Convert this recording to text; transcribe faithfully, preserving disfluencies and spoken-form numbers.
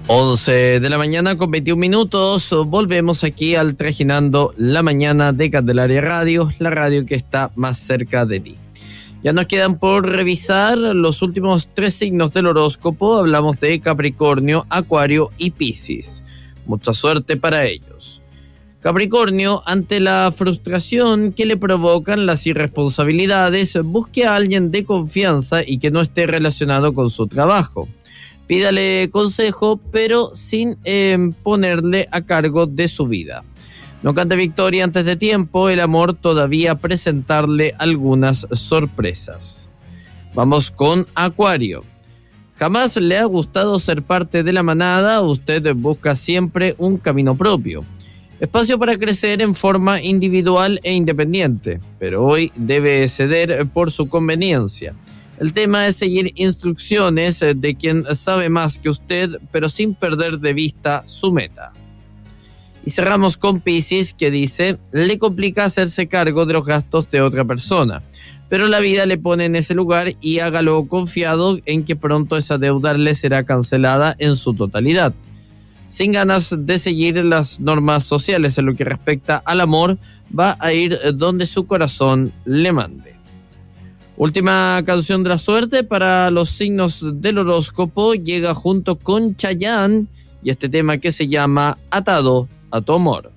once de la mañana con veintiún minutos, volvemos aquí al Trajinando la Mañana de Candelaria Radio, la radio que está más cerca de ti. Ya nos quedan por revisar los últimos tres signos del horóscopo. Hablamos de Capricornio, Acuario y Piscis. Mucha suerte para ellos. Capricornio, ante la frustración que le provocan las irresponsabilidades, busque a alguien de confianza y que no esté relacionado con su trabajo. Pídale consejo, pero sin eh, ponerle a cargo de su vida. No cante victoria antes de tiempo, el amor todavía presentarle algunas sorpresas. Vamos con Acuario. Jamás le ha gustado ser parte de la manada, usted busca siempre un camino propio. Espacio para crecer en forma individual e independiente, pero hoy debe ceder por su conveniencia. El tema es seguir instrucciones de quien sabe más que usted, pero sin perder de vista su meta. Y cerramos con Piscis, que dice, le complica hacerse cargo de los gastos de otra persona, pero la vida le pone en ese lugar y hágalo confiado en que pronto esa deuda le será cancelada en su totalidad. Sin ganas de seguir las normas sociales en lo que respecta al amor, va a ir donde su corazón le mande. Última canción de la suerte para los signos del horóscopo, llega junto con Chayanne y este tema que se llama Atado a tu amor.